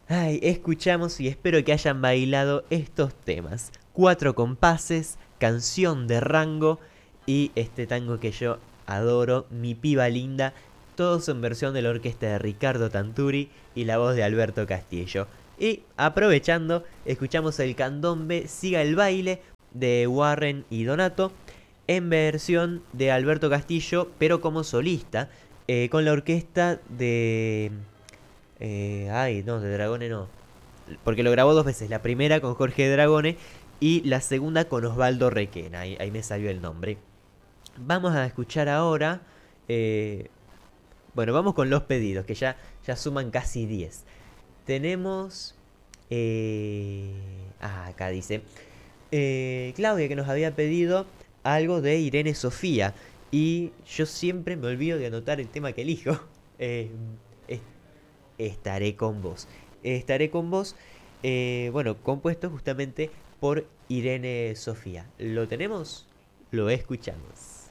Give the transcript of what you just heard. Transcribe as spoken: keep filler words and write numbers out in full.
Ay, escuchamos y espero que hayan bailado estos temas. Cuatro compases, canción de Rango y este tango que yo adoro, Mi piba linda, todos en versión de la orquesta de Ricardo Tanturi y la voz de Alberto Castillo. Y aprovechando, escuchamos el candombe Siga el baile de Warren y Donato en versión de Alberto Castillo, pero como solista, eh, con la orquesta de eh, ay, no, de Dragone no. Porque lo grabó dos veces. La primera con Jorge Dragone y la segunda con Osvaldo Requena. Ahí, ahí me salió el nombre. Vamos a escuchar ahora. eh, bueno, vamos con los pedidos, que ya, ya suman casi diez. Tenemos. Eh, ah, acá dice. eh, Claudia que nos había pedido algo de Irene Sofía. Y yo siempre me olvido de anotar el tema que elijo. Eh, es- Estaré con vos. Estaré con vos, eh, bueno, compuesto justamente por Irene Sofía. ¿Lo tenemos? Lo escuchamos.